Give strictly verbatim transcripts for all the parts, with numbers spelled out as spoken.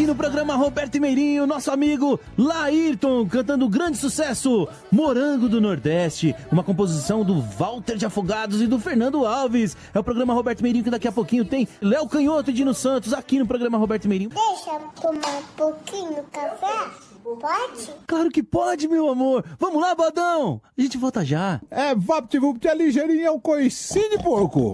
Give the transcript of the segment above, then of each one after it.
no programa Roberto e Meirinho, nosso amigo Laírton, cantando o grande sucesso Morango do Nordeste, uma composição do Walter de Afogados e do Fernando Alves. É o programa Roberto e Meirinho que daqui a pouquinho tem Léo Canhoto e Dino Santos aqui no programa Roberto e Meirinho. Deixa eu tomar um pouquinho de café? Pode? Claro que pode, meu amor. Vamos lá, Badão. A gente volta já. É, VaptVupt é ligeirinho, é um coicinho de porco.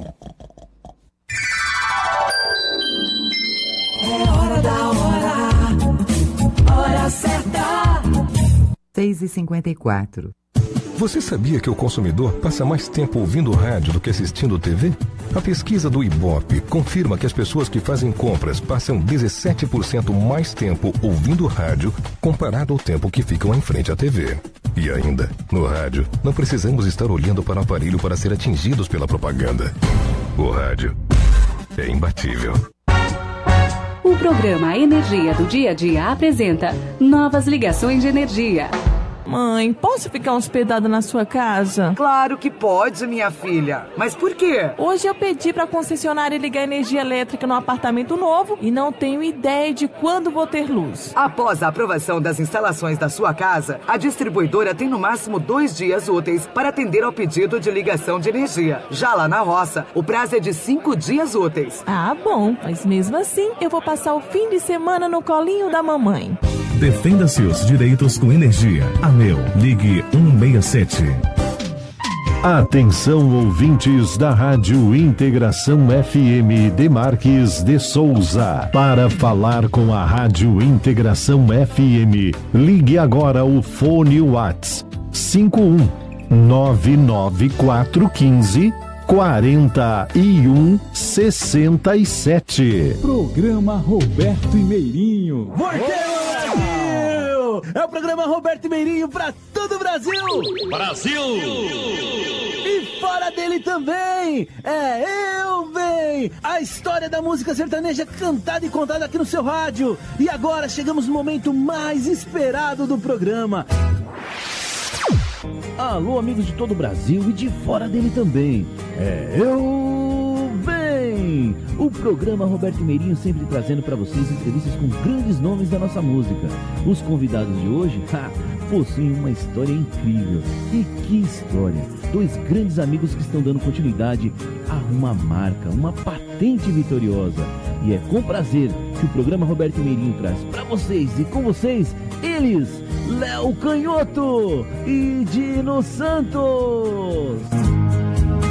É hora da hora, hora certa. seis e cinquenta e quatro. Você sabia que o consumidor passa mais tempo ouvindo rádio do que assistindo T V? A pesquisa do Ibope confirma que as pessoas que fazem compras passam dezessete por cento mais tempo ouvindo rádio comparado ao tempo que ficam em frente à T V. E ainda, no rádio, não precisamos estar olhando para o aparelho para ser atingidos pela propaganda. O rádio é imbatível. O programa Energia do Dia a Dia apresenta novas ligações de energia. Mãe, posso ficar hospedada na sua casa? Claro que pode, minha filha. Mas por quê? Hoje eu pedi pra concessionária ligar energia elétrica no apartamento novo e não tenho ideia de quando vou ter luz. Após a aprovação das instalações da sua casa, a distribuidora tem no máximo dois dias úteis para atender ao pedido de ligação de energia. Já lá na roça, o prazo é de cinco dias úteis. Ah, bom. Mas mesmo assim, eu vou passar o fim de semana no colinho da mamãe. Defenda seus direitos com energia. Anel, ligue um seis sete. Atenção, ouvintes da Rádio Integração F M de Marques de Souza. Para falar com a Rádio Integração F M, ligue agora o fone Whats cinco um nove nove quatro um cinco quarenta e um sessenta e sete. Programa Roberto e Meirinho. Voltemos, Brasil! É o programa Roberto e Meirinho pra todo o Brasil! Brasil! E fora dele também! É Eu Bem! A história da música sertaneja cantada e contada aqui no seu rádio. E agora chegamos no momento mais esperado do programa. Alô, amigos de todo o Brasil e de fora dele também. É Eu Bem! O programa Roberto e Meirinho sempre trazendo para vocês entrevistas com grandes nomes da nossa música. Os convidados de hoje, ha, possuem uma história incrível. E que história! Dois grandes amigos que estão dando continuidade a uma marca, uma patente vitoriosa. E é com prazer que o programa Roberto e Meirinho traz para vocês e com vocês, eles, Léo Canhoto e Dino Santos.